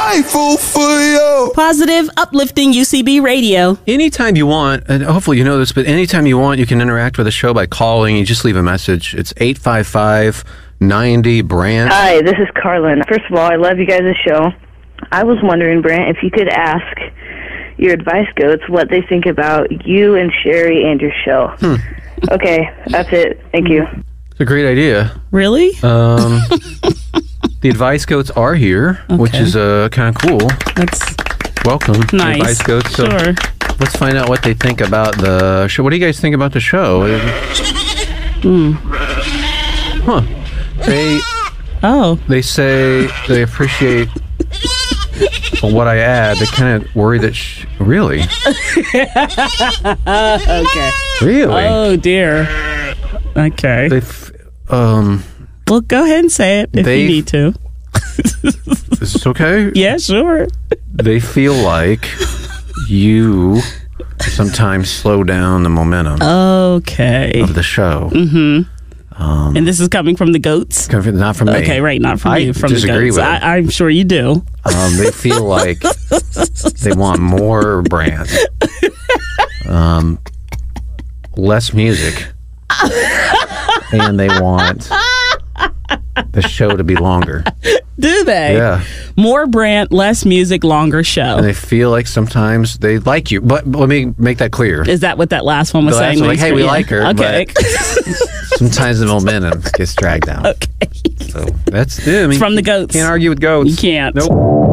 grateful for you. Positive, uplifting UCB radio. Anytime you want, and hopefully you know this, but anytime you want, you can interact with the show by calling. You just leave a message. It's 855-90-BRANT. Hi, this is Carlin. First of all, I love you guys' show. I was wondering, Brant, if you could ask your advice goats what they think about you and Sherry and your show. Okay, that's it. Thank you. It's a great idea. Really? The advice goats are here, which is kind of cool. That's welcome. nice. Advice goats. So sure. let's find out what they think about the show. What do you guys think about the show? Huh. They say they appreciate what I add. They kind of worry that really? Okay. Really? Oh, dear. Okay. Well, go ahead and say it if you need to. Is this okay? Yeah, sure. They feel like you sometimes slow down the momentum Okay. of the show. Mm-hmm. And this is coming from the goats? Not from me. Okay, right, not from you. From disagree the goats. with it. I'm sure you do. They feel like they want more Brant. Less music. And they want the show to be longer. Do they? Yeah. More Brant, less music, longer show. And they feel like sometimes they like you. But let me make that clear. Is that what that last one was The last saying? one, like, hey, we like her. Okay. But sometimes the momentum gets dragged down. Okay. So that's it. I mean, From the goats. Can't argue with goats. You can't. Nope.